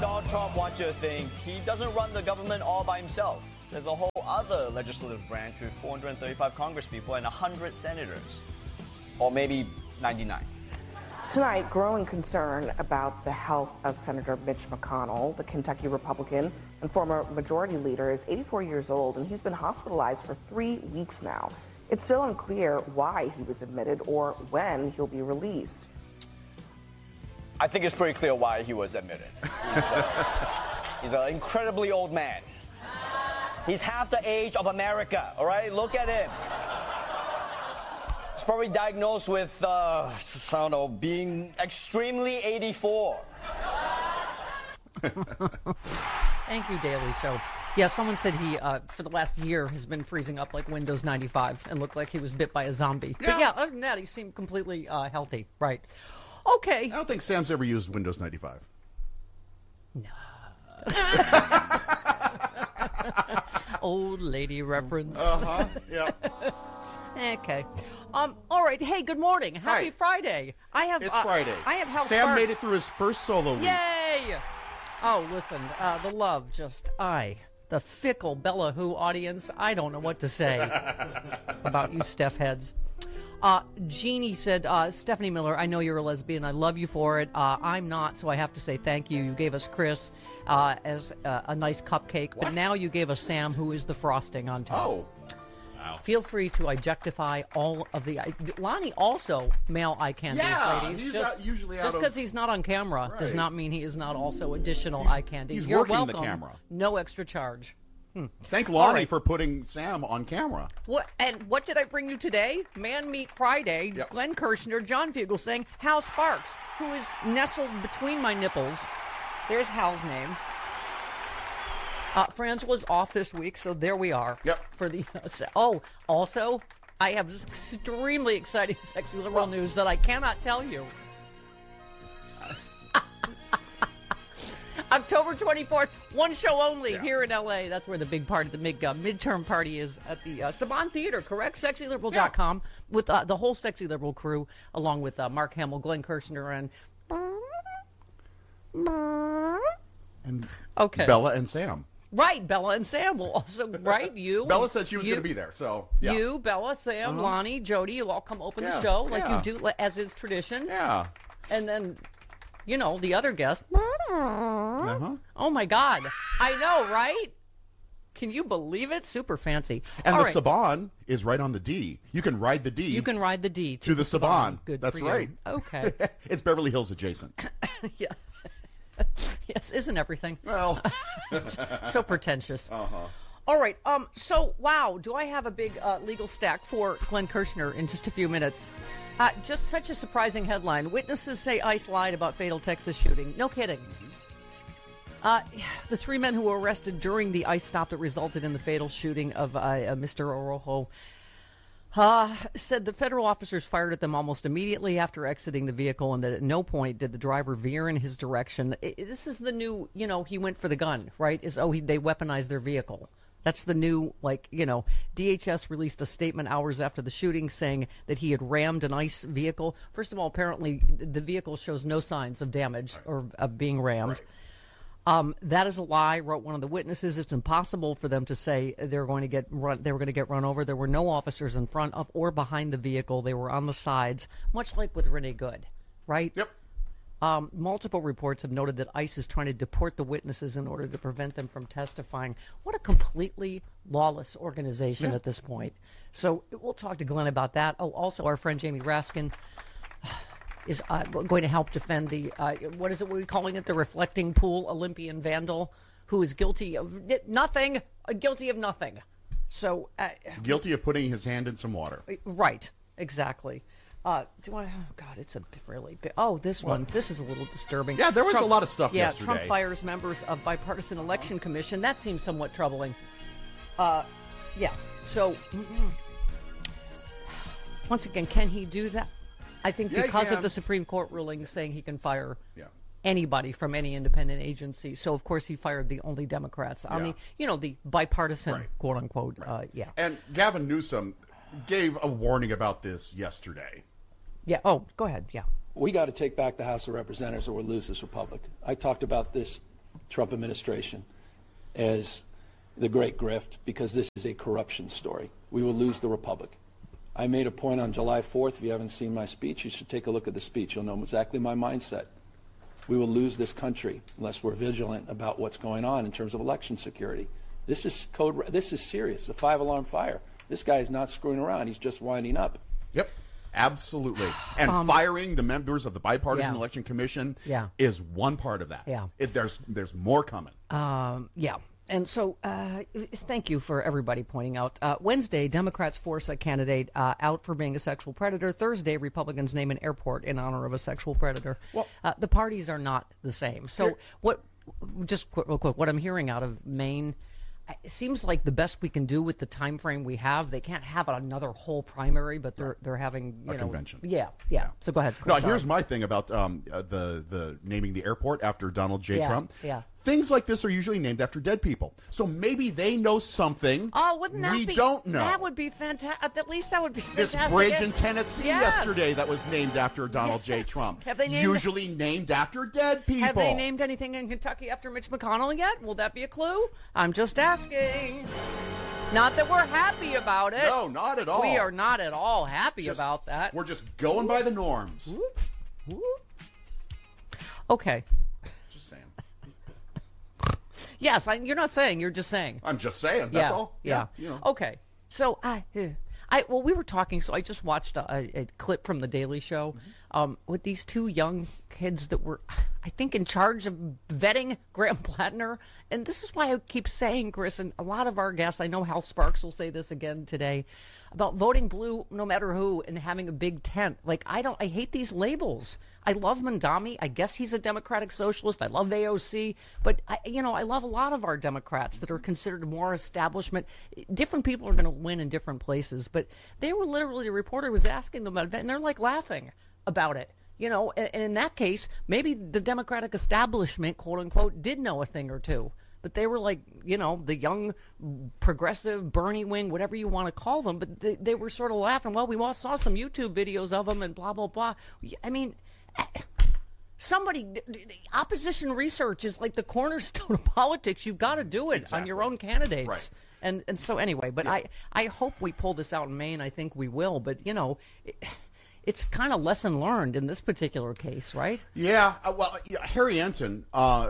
Donald Trump wants you to think he doesn't run the government all by himself. There's a whole other legislative branch with 435 congresspeople and 100 senators. Or maybe 99. Tonight, growing concern about the health of Senator Mitch McConnell, the Kentucky Republican and former majority leader, is 84 years old, and he's been hospitalized for 3 weeks now. It's still unclear why he was admitted or when he'll be released. I think it's pretty clear why he was admitted. He's an incredibly old man. He's half the age of America, all right? Look at him. He's probably diagnosed with, I don't know, being extremely 84. Thank you, Daily Show. Yeah, someone said he, for the last year, has been freezing up like Windows 95 and looked like he was bit by a zombie. Yeah. But yeah, other than that, he seemed completely healthy. Right. Okay. I don't think Sam's ever used Windows 95. No. Old lady reference. Uh-huh, yeah. Okay. All right. Hey, good morning. Happy Friday. It's Friday. I have House Sam Sparks. made it through his first solo week. Yay! Oh, listen, the love, the fickle Bella Who audience, I don't know what to say about you Steph heads. Jeannie said, Stephanie Miller, I know you're a lesbian. I love you for it. I'm not, so I have to say thank you. You gave us Chris as a nice cupcake, but now you gave us Sam, who is the frosting on top. Oh. Wow. Feel free to objectify all of the... Lonnie also male eye candy, ladies. He's just usually out just because he's not on camera does not mean he is not also additional eye candy. He's You're working welcome. the camera. No extra charge. Thank Lonnie for putting Sam on camera. What did I bring you today? Man Meet Friday. Yep. Glenn Kirshner, John Fugelsang, Hal Sparks, who is nestled between my nipples. There's Hal's name. Frangela's off this week, so there we are. Yep. For the also, I have this extremely exciting sexy liberal news that I cannot tell you. October 24th, one show only here in L.A. That's where the big party, the midterm party is at the Saban Theater, correct? SexyLiberal.com with the whole Sexy Liberal crew, along with Mark Hamill, Glenn Kirshner, and okay. Bella and Sam. Right, Bella and Sam will also, right? You. Bella said she was going to be there, so. Yeah. You, Bella, Sam, Lonnie, Jody, you'll all come open the show like you do, as is tradition. Yeah. And then, the other guest. Oh, my God. I know, right? Can you believe it? Super fancy. And all the Saban is right on the D. You can ride the D. You can ride the D to the Saban. Good That's for right. You. Okay. It's Beverly Hills adjacent. Yeah. Yes, isn't everything? Well. So pretentious. All right. So, wow, do I have a big legal stack for Glenn Kirshner in just a few minutes. Just such a surprising headline. Witnesses say ICE lied about fatal Texas shooting. No kidding. The three men who were arrested during the ICE stop that resulted in the fatal shooting of Mr. Orojo said the federal officers fired at them almost immediately after exiting the vehicle, and that at no point did the driver veer in his direction. This is the new, he went for the gun, right? They weaponized their vehicle. That's the new, DHS released a statement hours after the shooting saying that he had rammed an ICE vehicle. First of all, apparently the vehicle shows no signs of damage or of being rammed. Right. That is a lie, wrote one of the witnesses. It's impossible for them to say they were going to get run over. There were no officers in front of or behind the vehicle. They were on the sides, much like with Renee Good, right? Yep. Multiple reports have noted that ICE is trying to deport the witnesses in order to prevent them from testifying. What a completely lawless organization at this point. So we'll talk to Glenn about that. Oh, also our friend Jamie Raskin is going to help defend the, what is it we're calling it, the reflecting pool Olympian vandal who is guilty of nothing. So guilty of putting his hand in some water. Right, exactly. Oh, God, it's a really big... Oh, this one. This is a little disturbing. Yeah, there was a lot of stuff yesterday. Trump fires members of bipartisan election commission. That seems somewhat troubling. So, once again, can he do that? I think because of the Supreme Court ruling saying he can fire anybody from any independent agency. So, of course, he fired the only Democrats on the bipartisan, quote-unquote, And Gavin Newsom gave a warning about this yesterday. Yeah. Oh, go ahead. Yeah. We got to take back the House of Representatives or we'll lose this republic. I talked about this Trump administration as the great grift, because this is a corruption story. We will lose the republic. I made a point on July 4th. If you haven't seen my speech, you should take a look at the speech. You'll know exactly my mindset. We will lose this country unless we're vigilant about what's going on in terms of election security. This is This is serious. A 5-alarm fire. This guy is not screwing around. He's just winding up. Yep, absolutely. And firing the members of the Bipartisan Election Commission is one part of that. Yeah. There's more coming. Yeah. And so, thank you for everybody pointing out. Wednesday, Democrats force a candidate out for being a sexual predator. Thursday, Republicans name an airport in honor of a sexual predator. Well, the parties are not the same. So, real quick, what I'm hearing out of Maine, it seems like the best we can do with the time frame we have. They can't have another whole primary, but they're having a convention. Yeah. So go ahead. No, here's my thing about the naming the airport after Donald J. Trump. Yeah. Things like this are usually named after dead people. So maybe they know something wouldn't that we be, don't know. That would be fantastic. At least that would be this fantastic. bridge in Tennessee Yes. yesterday that was named after Donald J. Trump. Have they named usually named after dead people. Have they named anything in Kentucky after Mitch McConnell yet? Will that be a clue? I'm just asking. Not that we're happy about it. No, not at all. We are not at all happy about that. We're just going by the norms. Okay. Just saying. Yes, you're not saying. You're just saying. I'm just saying. That's all. Yeah. You know. Okay. So we were talking. So I just watched a clip from The Daily Show with these two young kids that were, I think, in charge of vetting Graham Plattner. And this is why I keep saying, Chris, and a lot of our guests, I know Hal Sparks will say this again today, about voting blue no matter who and having a big tent. Like, I hate these labels. I love Mondami. I guess he's a Democratic Socialist. I love AOC. But, I love a lot of our Democrats that are considered more establishment. Different people are going to win in different places. But they were literally, a reporter was asking them about it, and they're like laughing about it. And in that case, maybe the Democratic establishment, quote unquote, did know a thing or two. But they were like, the young progressive Bernie wing, whatever you want to call them. But they were sort of laughing. Well, we all saw some YouTube videos of them and blah, blah, blah. I mean, opposition research is like the cornerstone of politics. You've got to do it on your own candidates. Right. And so anyway, but I hope we pull this out in Maine. I think we will. But, it's kind of lesson learned in this particular case, right? Yeah. Harry Ensign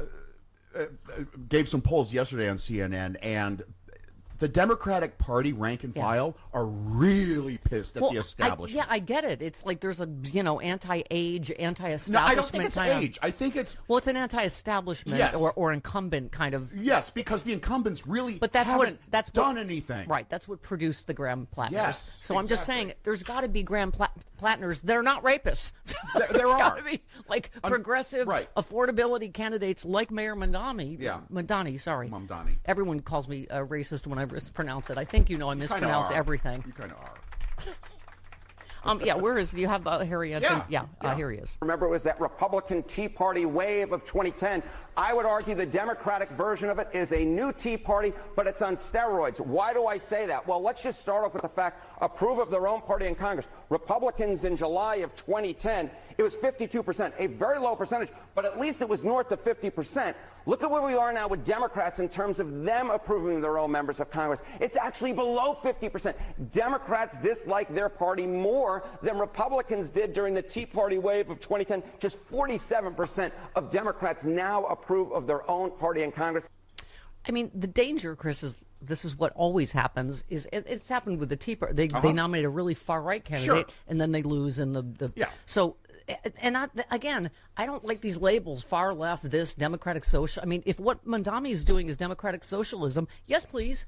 gave some polls yesterday on CNN, and the Democratic Party rank and file are really pissed at the establishment. I get it. It's like there's a anti-age, anti-establishment. No, I don't think it's age. I think it's it's an anti-establishment or incumbent kind of. Yes, because the incumbents really haven't done anything. Right. That's what produced the Graham Plattners. Yes. So I'm just saying, there's got to be Graham Plattners. They're not rapists. There are got to be like progressive affordability candidates like Mayor Mondani. Yeah. Mondani. Sorry. Mondani. Everyone calls me a racist when I mispronounce it. I think I mispronounce everything. You kind of are. Where is, do you have Harry Ensign? Yeah. Here he is. Remember, it was that Republican Tea Party wave of 2010. I would argue the Democratic version of it is a new Tea Party, but it's on steroids. Why do I say that? Well, let's just start off with the fact, approve of their own party in Congress. Republicans in July of 2010, it was 52%, a very low percentage, but at least it was north of 50%. Look at where we are now with Democrats in terms of them approving their own members of Congress. It's actually below 50%. Democrats dislike their party more than Republicans did during the Tea Party wave of 2010. Just 47% of Democrats now approve of their own party in Congress. I mean, the danger, Chris, is this is what always happens. It's happened with the Tea Party. They nominate a really far-right candidate, and then they lose in the So, and again, I don't like these labels, far left, this, Democratic social. I mean, if what Mondami is doing is Democratic socialism, yes, please.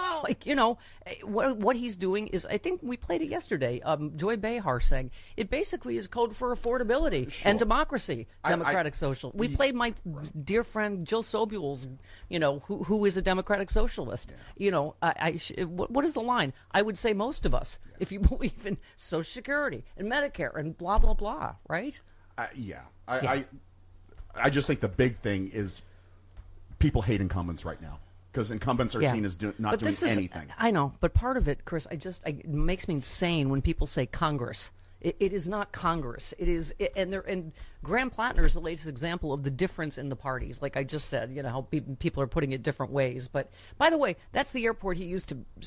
What he's doing is, I think we played it yesterday, Joy Behar saying, it basically is code for affordability and democracy, Democratic social. We played my dear friend Jill Sobul's, who is a Democratic socialist. What is the line? I would say most of us, if you believe in Social Security and Medicare and blah, blah, blah, right? I just think the big thing is people hate incumbents right now because incumbents are seen as not doing anything. I know, but part of it, Chris, it makes me insane when people say Congress. It is not Congress. It is, and Graham Plattner is the latest example of the difference in the parties. Like I just said, how people are putting it different ways. But by the way, that's the airport he used to